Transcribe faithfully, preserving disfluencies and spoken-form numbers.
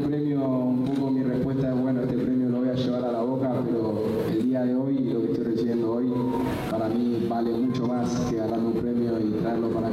premio, un poco mi respuesta es, bueno, este premio lo voy a llevar a la boca, pero el día de hoy, lo que estoy recibiendo hoy, para mí vale mucho más que ganarme un premio y traerlo para